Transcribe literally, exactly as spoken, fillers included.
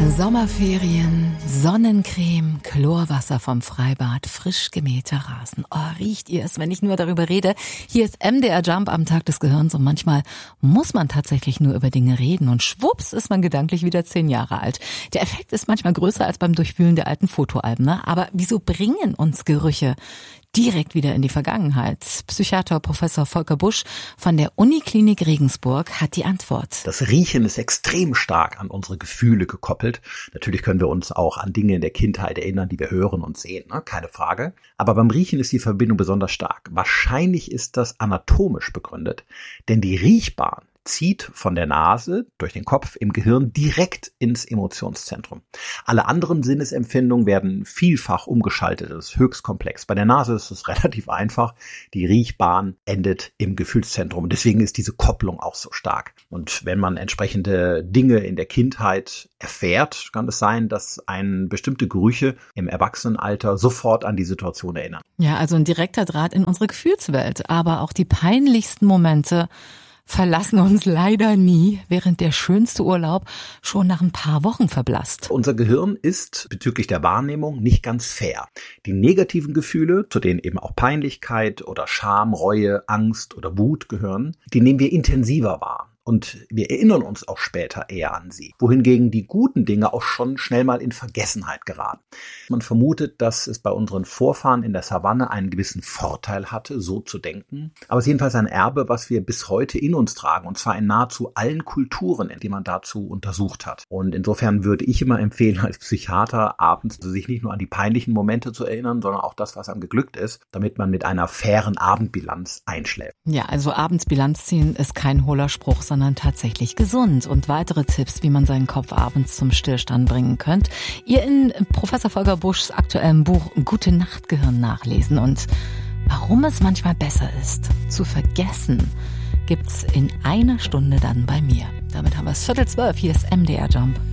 Sommerferien, Sonnencreme, Chlorwasser vom Freibad, frisch gemähter Rasen. Oh, riecht ihr es, wenn ich nur darüber rede? Hier ist M D R Jump am Tag des Gehirns und manchmal muss man tatsächlich nur über Dinge reden und schwupps ist man gedanklich wieder zehn Jahre alt. Der Effekt ist manchmal größer als beim Durchwühlen der alten Fotoalben, ne? Aber wieso bringen uns Gerüche direkt wieder in die Vergangenheit? Psychiater Professor Volker Busch von der Uniklinik Regensburg hat die Antwort. Das Riechen ist extrem stark an unsere Gefühle gekoppelt. Natürlich können wir uns auch an Dinge in der Kindheit erinnern, die wir hören und sehen, ne? Keine Frage. Aber beim Riechen ist die Verbindung besonders stark. Wahrscheinlich ist das anatomisch begründet, denn die Riechbahn zieht von der Nase durch den Kopf im Gehirn direkt ins Emotionszentrum. Alle anderen Sinnesempfindungen werden vielfach umgeschaltet. Das ist höchst komplex. Bei der Nase ist es relativ einfach. Die Riechbahn endet im Gefühlszentrum. Deswegen ist diese Kopplung auch so stark. Und wenn man entsprechende Dinge in der Kindheit erfährt, kann es sein, dass einen bestimmte Gerüche im Erwachsenenalter sofort an die Situation erinnern. Ja, also ein direkter Draht in unsere Gefühlswelt. Aber auch die peinlichsten Momente verlassen uns leider nie, während der schönste Urlaub schon nach ein paar Wochen verblasst. Unser Gehirn ist bezüglich der Wahrnehmung nicht ganz fair. Die negativen Gefühle, zu denen eben auch Peinlichkeit oder Scham, Reue, Angst oder Wut gehören, die nehmen wir intensiver wahr. Und wir erinnern uns auch später eher an sie, wohingegen die guten Dinge auch schon schnell mal in Vergessenheit geraten. Man vermutet, dass es bei unseren Vorfahren in der Savanne einen gewissen Vorteil hatte, so zu denken. Aber es ist jedenfalls ein Erbe, was wir bis heute in uns tragen, und zwar in nahezu allen Kulturen, die man dazu untersucht hat. Und insofern würde ich immer empfehlen, als Psychiater abends sich nicht nur an die peinlichen Momente zu erinnern, sondern auch das, was einem geglückt ist, damit man mit einer fairen Abendbilanz einschläft. Ja, also abends Bilanz ziehen ist kein hohler Spruch, sondern tatsächlich gesund. Und weitere Tipps, wie man seinen Kopf abends zum Stillstand bringen könnt, ihr in Professor Volker Buschs aktuellem Buch Gute Nacht Gehirn nachlesen. Und warum es manchmal besser ist, zu vergessen, gibt's in einer Stunde dann bei mir. Damit haben wir es Viertel zwölf. Hier ist M D R Jump.